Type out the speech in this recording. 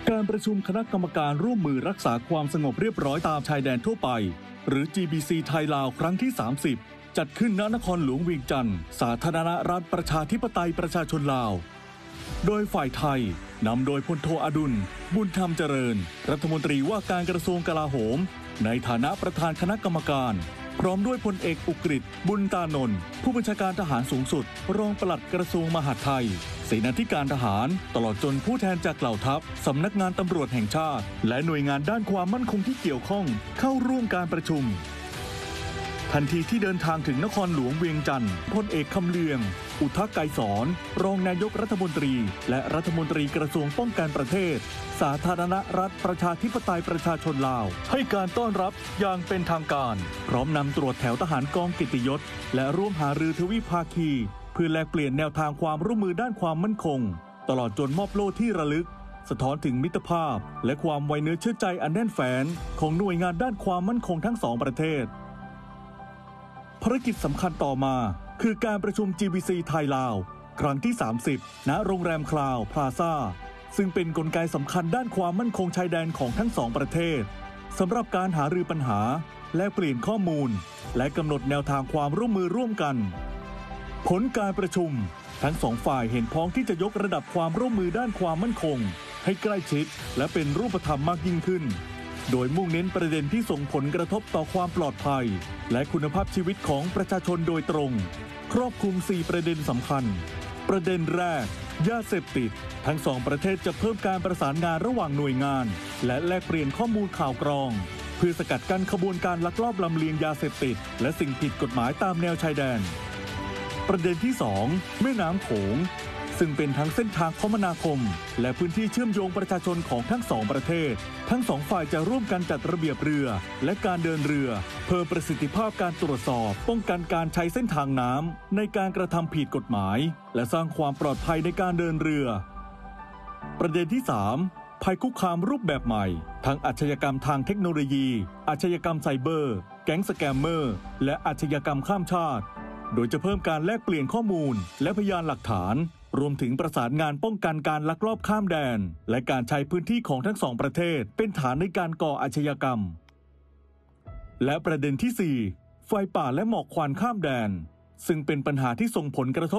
การประชุมคณะกรรมการร่วมมือรักษาความสงบเรียบร้อยตามชายแดนทั่วไปหรือ GBC ไทยลาวครั้งที่ 30 จัดขึ้นณนครหลวงเวียงจันทร์สาธารณรัฐประชาธิปไตยประชาชนลาวโดยฝ่ายไทยนำโดยพลโทอดุลบุญธรรมเจริญรัฐมนตรีว่าการกระทรวงกลาโหมในฐานะประธานคณะกรรมการพร้อมด้วยพลเอกอุกฤษบุญตานนท์ผู้บัญชาการทหารสูงสุดรองปลัดกระทรวงมหาดไทยเสนาธิการทหารตลอดจนผู้แทนจากเหล่าทัพสำนักงานตำรวจแห่งชาติและหน่วยงานด้านความมั่นคงที่เกี่ยวข้องเข้าร่วมการประชุมทันทีที่เดินทางถึงนครหลวงเวียงจันทร์พลเอกคำเลืองอุทกไกรสอนรองนายกรัฐมนตรีและรัฐมนตรีกระทรวงป้องกันประเทศสาธารณรัฐประชาธิปไตยประชาชนลาวให้การต้อนรับอย่างเป็นทางการพร้อมนำตรวจแถวทหารกองกิตติยศและร่วมหารือทวิภาคีเพื่อแลกเปลี่ยนแนวทางความร่วมมือด้านความมั่นคงตลอดจนมอบโล่ที่ระลึกสะท้อนถึงมิตรภาพและความไว้เนื้อเชื่อใจอันแน่นแฟ้นของหน่วยงานด้านความมั่นคงทั้งสองประเทศภารกิจสำคัญต่อมาคือการประชุม GBC ไทยลาวครั้งที่ 30 ณ โรงแรมคลาวพลาซ่าซึ่งเป็นกลไกสำคัญด้านความมั่นคงชายแดนของทั้งสองประเทศสำหรับการหารือปัญหาและเปลี่ยนข้อมูลและกำหนดแนวทางความร่วมมือร่วมกันผลการประชุมทั้งสองฝ่ายเห็นพ้องที่จะยกระดับความร่วมมือด้านความมั่นคงให้ใกล้ชิดและเป็นรูปธรรมมากยิ่งขึ้นโดยมุ่งเน้นประเด็นที่ส่งผลกระทบต่อความปลอดภัยและคุณภาพชีวิตของประชาชนโดยตรงครอบคลุม4ประเด็นสำคัญประเด็นแรกยาเสพติดทั้งสองประเทศจะเพิ่มการประสานงานระหว่างหน่วยงานและแลกเปลี่ยนข้อมูลข่าวกรองเพื่อสกัดกั้นขบวนการลักลอบลำเลียงยาเสพติดและสิ่งผิดกฎหมายตามแนวชายแดนประเด็นที่2แม่น้ำโขงซึ่งเป็นทั้งเส้นทางคมนาคมและพื้นที่เชื่อมโยงประชาชนของทั้งสองประเทศทั้งสองฝ่ายจะร่วมกันจัดระเบียบเรือและการเดินเรือเพิ่มประสิทธิภาพการตรวจสอบป้องกันการใช้เส้นทางน้ำในการกระทำผิดกฎหมายและสร้างความปลอดภัยในการเดินเรือประเด็นที่3ภัยคุกคามรูปแบบใหม่ทั้งอาชญากรรมทางเทคโนโลยีอาชญากรรมไซเบอร์แก๊งสแกมเมอร์และอาชญากรรมข้ามชาติโดยจะเพิ่มการแลกเปลี่ยนข้อมูลและพยานหลักฐานรวมถึงประสานงานป้องกันการลักลอบข้ามแดนและการใช้พื้นที่ของทั้งสองประเทศเป็นฐานในการก่ออาชญากรรมและประเด็นที่4ไฟป่าและหมอกควันข้ามแดนซึ่งเป็นปัญหาที่ส่งผลกระทบ